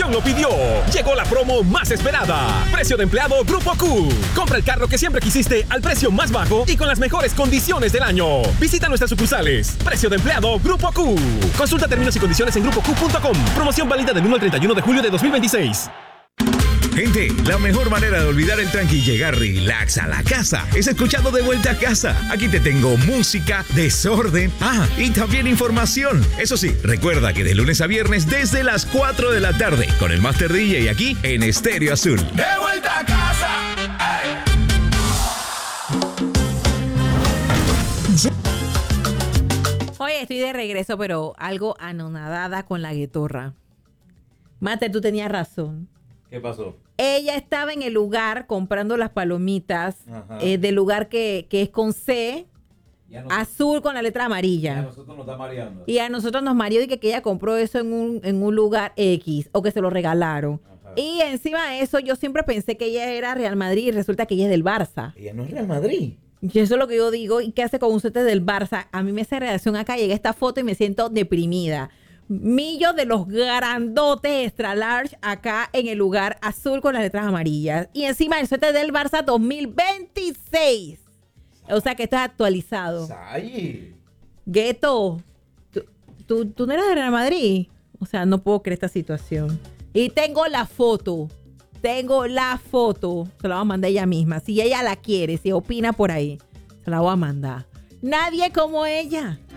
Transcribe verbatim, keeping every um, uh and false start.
corazón lo pidió. Llegó la promo más esperada. Precio de empleado Grupo Q. Compra el carro que siempre quisiste al precio más bajo y con las mejores condiciones del año. Visita nuestras sucursales. Precio de empleado Grupo Q. Consulta términos y condiciones en grupo q punto com. Promoción válida del uno al treinta y uno de julio de dos mil veintiséis. Gente, la mejor manera de olvidar el tranqui y llegar relax a la casa es escuchando De Vuelta a Casa. Aquí te tengo música, desorden, ah, y también información. Eso sí, recuerda que de lunes a viernes desde las cuatro de la tarde con el Master D J aquí en Estéreo Azul. De vuelta a casa. Ay. Oye, estoy de regreso, pero algo anonadada con la guitarra. Mate, tú tenías razón. ¿Qué pasó? Ella estaba en el lugar comprando las palomitas eh, del lugar que, que es con C, no, azul con la letra amarilla. Y a nosotros nos está mareando. Y a nosotros nos mareó y que, que ella compró eso en un, en un lugar X o que se lo regalaron. Ajá. Y encima de eso yo siempre pensé que ella era Real Madrid y resulta que ella es del Barça. Ella no es Real Madrid. Y eso es lo que yo digo. ¿Y qué hace con un set del Barça? A mí me hace reacción acá, llega esta foto y me siento deprimida. Millo de los grandotes extra large acá en el lugar azul con las letras amarillas. Y encima el suéter del Barça dos mil veintiséis. O sea que esto es actualizado. ¡Say! Gueto, ¿tú, tú, tú no eres de Real Madrid. O sea, no puedo creer esta situación. Y tengo la foto. Tengo la foto. Se la voy a mandar ella misma. Si ella la quiere, si opina por ahí, se la voy a mandar. Nadie como ella.